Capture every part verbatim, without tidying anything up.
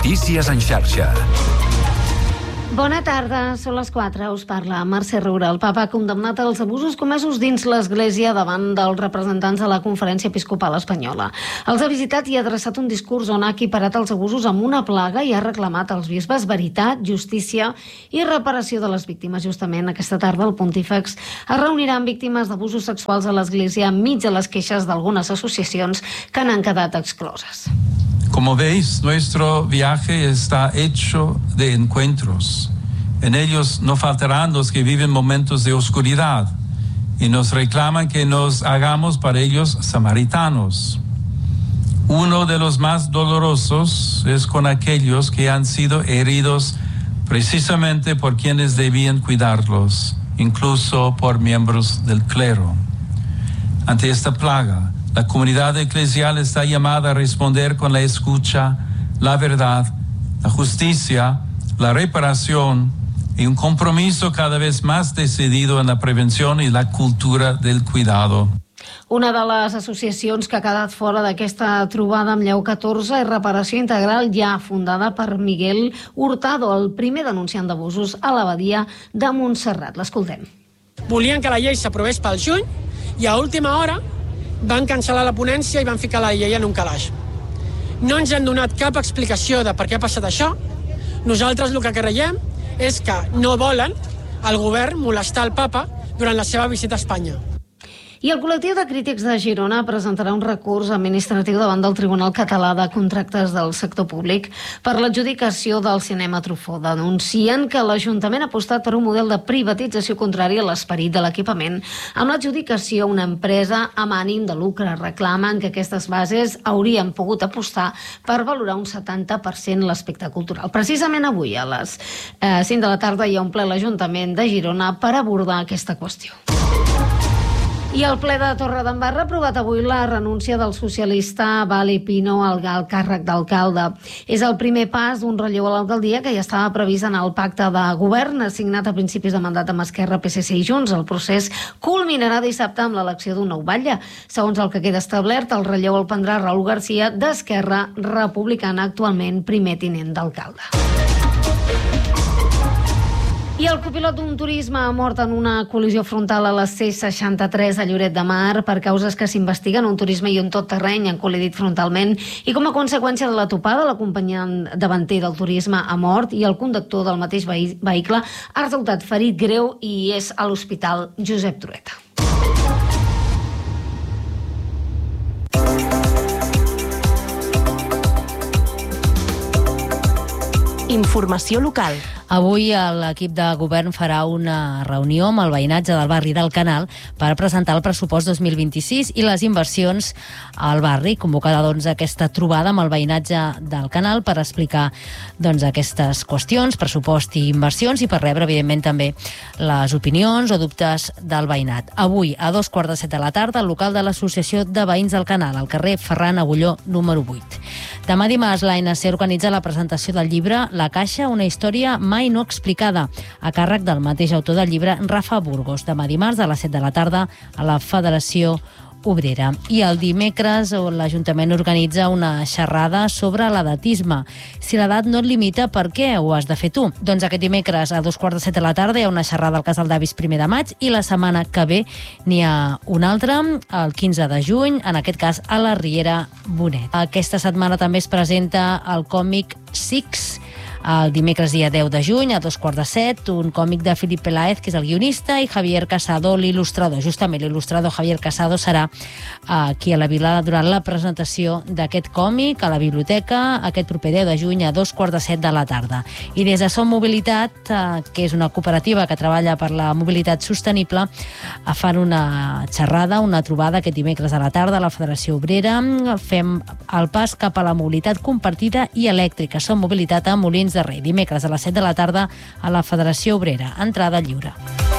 Notícies en xarxa. Bona tarda, són les quatre, us parla Mercè Roura. El papa ha condemnat els abusos comesos dins l'Església davant dels representants de la Conferència Episcopal Espanyola. Els ha visitat i ha adreçat un discurs on ha equiparat els abusos amb una plaga i ha reclamat als bisbes veritat, justícia i reparació de les víctimes. Justament aquesta tarda el pontífex es reunirà amb víctimes d'abusos sexuals a l'Església enmig de les queixes d'algunes associacions que n'han quedat excloses. Como veis, nuestro viaje está hecho de encuentros. En ellos no faltarán los que viven momentos de oscuridad y nos reclaman que nos hagamos para ellos samaritanos. Uno de los más dolorosos es con aquellos que han sido heridos precisamente por quienes debían cuidarlos, incluso por miembros del clero. Ante esta plaga, la comunidad eclesial está llamada a responder con la escucha, la verdad, la justicia, la reparación y un compromiso cada vez más decidido en la prevención y la cultura del cuidado. Una de les associacions que ha quedat fora d'aquesta trobada amb Lleó catorze és Reparació Integral Ja, fundada per Miguel Hurtado, el primer denunciant d'abusos a l'abadia de Montserrat. L'escoltem. Volien que la llei s'aprovés pel juny i a última hora van cancel·lar la ponència i van ficar la llei en un calaix. No ens han donat cap explicació de per què ha passat això. Nosaltres el que creiem és que no volen el govern molestar el papa durant la seva visita a Espanya. I el col·lectiu de crítics de Girona presentarà un recurs administratiu davant del Tribunal Català de Contractes del Sector Públic per l'adjudicació del cinema Truffaut. Denuncien que l'Ajuntament ha apostat per un model de privatització contrari a l'esperit de l'equipament amb l'adjudicació a una empresa amb ànim de lucre. Reclamen que aquestes bases haurien pogut apostar per valorar un setanta per cent l'aspecte cultural. Precisament avui a les eh, cinc de la tarda hi ha un ple a l'Ajuntament de Girona per abordar aquesta qüestió. I el ple de Torredembarra ha aprovat avui la renúncia del socialista Vali Pino al càrrec d'alcalde. És el primer pas d'un relleu a l'alcaldia que ja estava previst en el pacte de govern assignat a principis de mandat amb Esquerra, P S C i Junts. El procés culminarà dissabte amb l'elecció d'un nou batlle. Segons el que queda establert, el relleu el prendrà Raül Garcia d'Esquerra Republicana, actualment primer tinent d'alcalde. I el copilot d'un turisme ha mort en una col·lisió frontal a la C seixanta-tres a Lloret de Mar per causes que s'investiguen. Un turisme i un tot terreny han col·lidit frontalment i com a conseqüència de la topada l'acompanyant davanter del turisme ha mort i el conductor del mateix vehicle ha resultat ferit greu i és a l'Hospital Josep Trueta. Informació local. Avui l'equip de govern farà una reunió amb el veïnatge del barri del Canal per presentar el pressupost dos mil vint-i-sis i les inversions al barri. Convocada doncs aquesta trobada amb el veïnatge del Canal per explicar doncs aquestes qüestions, pressupost i inversions, i per rebre evidentment també les opinions o dubtes del veïnat. Avui a dos quarts de set de la tarda al local de l'Associació de Veïns del Canal, al carrer Ferran Agulló número vuit. Demà dimarts l'A N C organitza la presentació del llibre La Caixa, una història mai no explicada, a càrrec del mateix autor del llibre, Rafa Burgos. Demà dimarts a les set de la tarda a la Federació Obrera. I el dimecres l'Ajuntament organitza una xerrada sobre l'edatisme. Si l'edat no et limita, per què ho has de fer tu? Doncs aquest dimecres a dos quarts de set de la tarda hi ha una xerrada al Casal d'Avis primer de maig i la setmana que ve n'hi ha una altra, el quinze de juny, en aquest cas a la Riera Bonet. Aquesta setmana també es presenta el còmic Six, el dimecres dia deu de juny a dos quarts de set, un còmic de Philip Peláez, que és el guionista, i Javier Casado, l'il·lustrador. Justament l'il·lustrador Javier Casado serà aquí a la Vila durant la presentació d'aquest còmic a la biblioteca aquest proper deu de juny a dos quarts de set de la tarda. I des de Som Mobilitat, que és una cooperativa que treballa per la mobilitat sostenible, fan una xerrada, una trobada aquest dimecres a la tarda a la Federació Obrera. Fem el pas cap a la mobilitat compartida i elèctrica. Som Mobilitat a Molins de Rei, dimecres a les set de la tarda a la Federació Obrera. Entrada lliure.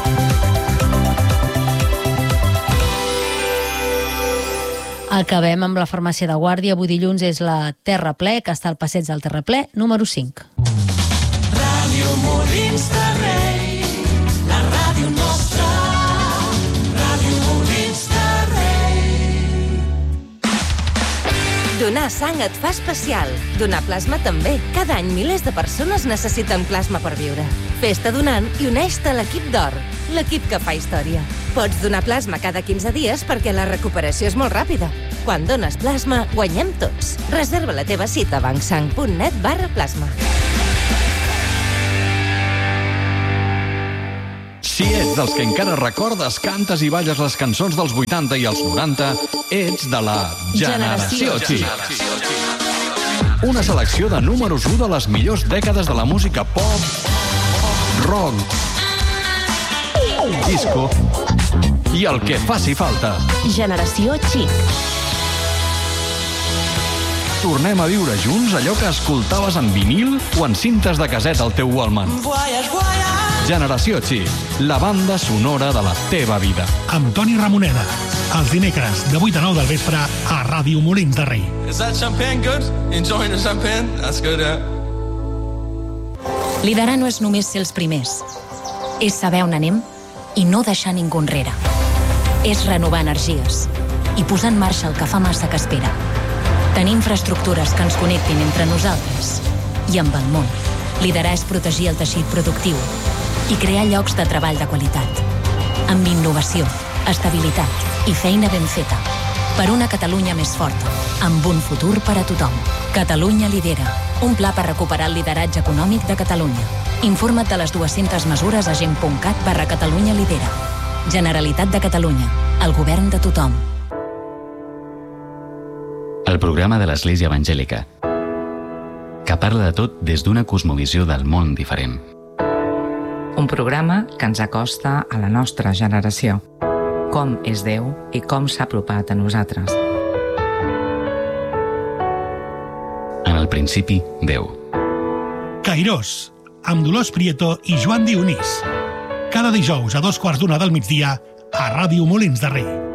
Acabem amb la farmàcia de Guàrdia. Avui dilluns és la Terraplè, que està al passeig del Terraplè, número cinc. Ràdio Molins de Rei, la ràdio nostra, Ràdio Molins de Rei. Donar sang et fa especial. Donar plasma també. Cada any milers de persones necessiten plasma per viure. Fes-te donant i uneix-te a l'equip d'Or, l'equip que fa història. Pots donar plasma cada quinze dies perquè la recuperació és molt ràpida. Quan dones plasma, guanyem tots. Reserva la teva cita a bancsang punt net barra plasma. Si ets dels que encara recordes, cantes i balles les cançons dels vuitanta i els noranta, ets de la Generació Xic. Una selecció de números u de les millors dècades de la música pop, rock, disco i el que faci falta. Generació Xic. Tornem a viure junts allò que escoltaves en vinil o en cintes de caseta al teu Walkman. Generació Xic, la banda sonora de la teva vida. Amb Toni Ramoneda, els dimecres de vuit a nou del vespre a Ràdio Molins de Rei. Is that champagne good? Enjoying the champagne? That's good, eh? Liderar no és només ser els primers. És saber on anem i no deixar ningú enrere. És renovar energies i posar en marxa el que fa massa que espera. Tenir infraestructures que ens connectin entre nosaltres i amb el món. Liderar és protegir el teixit productiu i crear llocs de treball de qualitat. Amb innovació, estabilitat i feina ben feta. Per una Catalunya més forta, amb un futur per a tothom. Catalunya lidera. Un pla per recuperar el lideratge econòmic de Catalunya. Informa't de les dues-centes mesures a gent punt cat barra Catalunya lidera. Generalitat de Catalunya. El govern de tothom. El programa de l'Església Evangèlica, que parla de tot des d'una cosmovisió del món diferent. Un programa que ens acosta a la nostra generació. Com és Déu i com s'ha apropat a nosaltres. En el principi, Déu. Cairós, amb Dolors Prieto i Joan Dionís. Cada dijous a dos quarts d'una del migdia a Ràdio Molins de Rei.